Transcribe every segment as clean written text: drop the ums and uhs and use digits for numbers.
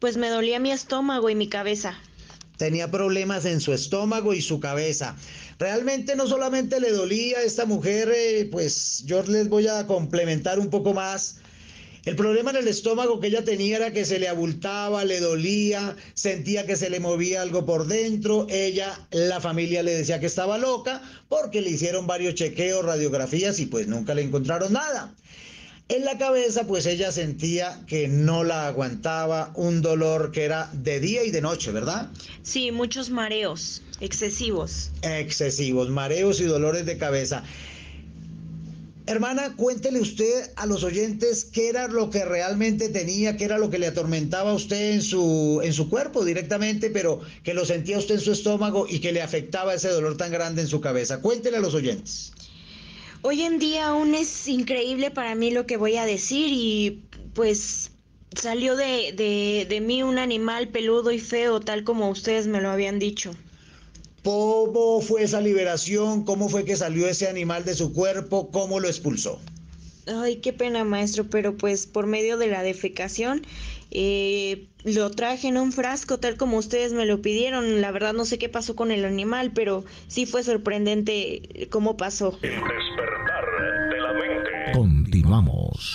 Pues me dolía mi estómago y mi cabeza. Tenía problemas en su estómago y su cabeza. Realmente no solamente le dolía a esta mujer, pues yo les voy a complementar un poco más. El problema en el estómago que ella tenía era que se le abultaba, le dolía, sentía que se le movía algo por dentro. La familia le decía que estaba loca porque le hicieron varios chequeos, radiografías y pues nunca le encontraron nada. En la cabeza, pues ella sentía que no la aguantaba, un dolor que era de día y de noche, ¿verdad? Sí, muchos mareos excesivos. Excesivos, mareos y dolores de cabeza. Hermana, cuéntele usted a los oyentes qué era lo que realmente tenía, qué era lo que le atormentaba a usted en su cuerpo directamente, pero que lo sentía usted en su estómago y que le afectaba ese dolor tan grande en su cabeza. Cuéntele a los oyentes. Hoy en día aún es increíble para mí lo que voy a decir y pues salió de mí un animal peludo y feo, tal como ustedes me lo habían dicho. ¿Cómo fue esa liberación? ¿Cómo fue que salió ese animal de su cuerpo? ¿Cómo lo expulsó? Ay, qué pena, maestro, pero pues por medio de la defecación lo traje en un frasco tal como ustedes me lo pidieron. La verdad no sé qué pasó con el animal, pero sí fue sorprendente cómo pasó. El despertar de la mente. Continuamos.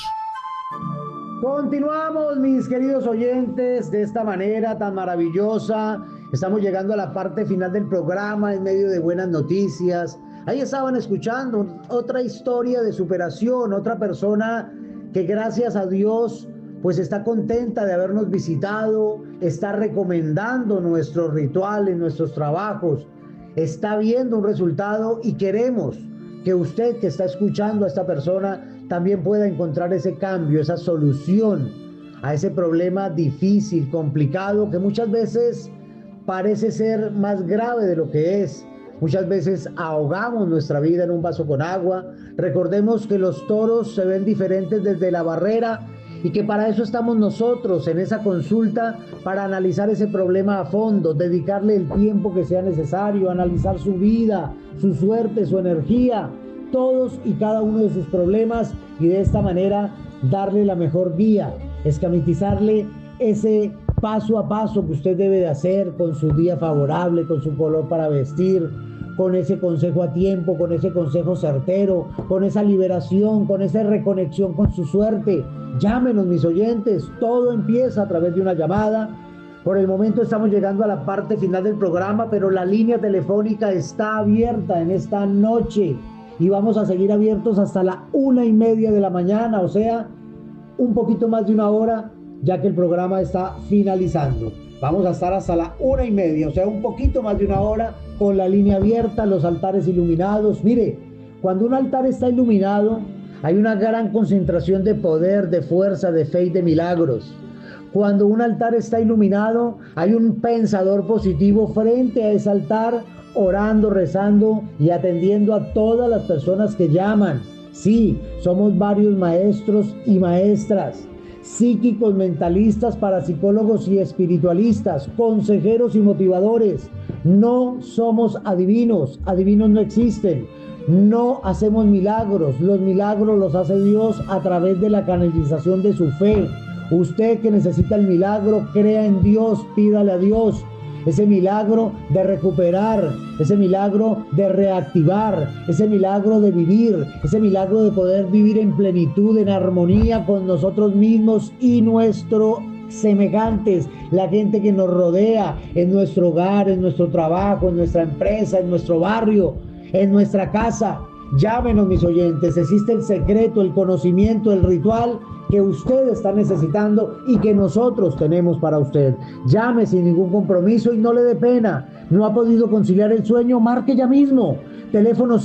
Continuamos, mis queridos oyentes, de esta manera tan maravillosa. Estamos llegando a la parte final del programa en medio de buenas noticias. Ahí estaban escuchando otra historia de superación, otra persona que gracias a Dios pues está contenta de habernos visitado, está recomendando nuestros rituales, nuestros trabajos, está viendo un resultado y queremos que usted que está escuchando a esta persona también pueda encontrar ese cambio, esa solución a ese problema difícil, complicado, que muchas veces parece ser más grave de lo que es. Muchas veces ahogamos nuestra vida en un vaso con agua. Recordemos que los toros se ven diferentes desde la barrera y que para eso estamos nosotros en esa consulta, para analizar ese problema a fondo, dedicarle el tiempo que sea necesario, analizar su vida, su suerte, su energía, todos y cada uno de sus problemas y de esta manera darle la mejor guía, esquematizarle ese paso a paso que usted debe de hacer con su día favorable, con su color para vestir, con ese consejo a tiempo, con ese consejo certero, con esa liberación, con esa reconexión con su suerte. Llámenos, mis oyentes, todo empieza a través de una llamada. Por el momento estamos llegando a la parte final del programa, pero la línea telefónica está abierta en esta noche y vamos a seguir abiertos hasta la 1:30 de la mañana, o sea, un poquito más de una hora, ya que el programa está finalizando. Vamos a estar hasta la 1:30, o sea, un poquito más de una hora, con la línea abierta, los altares iluminados. Mire, cuando un altar está iluminado, hay una gran concentración de poder, de fuerza, de fe y de milagros. Cuando un altar está iluminado, hay un pensador positivo frente a ese altar, orando, rezando y atendiendo a todas las personas que llaman. Sí, somos varios maestros y maestras, psíquicos, mentalistas, parapsicólogos y espiritualistas, consejeros y motivadores. No somos adivinos, adivinos no existen. No hacemos milagros, los milagros los hace Dios a través de la canalización de su fe. Usted que necesita el milagro, crea en Dios, pídale a Dios ese milagro de recuperar, ese milagro de reactivar, ese milagro de vivir, ese milagro de poder vivir en plenitud, en armonía con nosotros mismos y nuestros semejantes, la gente que nos rodea, en nuestro hogar, en nuestro trabajo, en nuestra empresa, en nuestro barrio, en nuestra casa. Llámenos, mis oyentes, existe el secreto, el conocimiento, el ritual que usted está necesitando y que nosotros tenemos para usted. Llame sin ningún compromiso y no le dé pena. ¿No ha podido conciliar el sueño? Marque ya mismo. Teléfono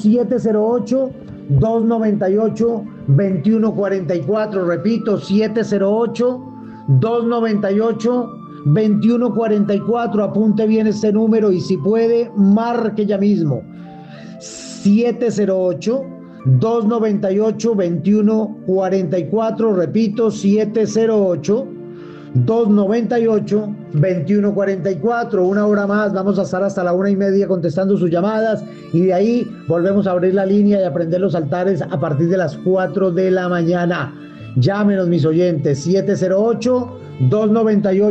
708-298-2144. Repito, 708-298-2144. Apunte bien este número y si puede, marque ya mismo. 708-298-2144, repito, 708-298-2144. Una hora más, vamos a estar hasta la 1:30 contestando sus llamadas y de ahí volvemos a abrir la línea y a prender los altares a partir de las 4 de la mañana. Llámenos, mis oyentes, 708-298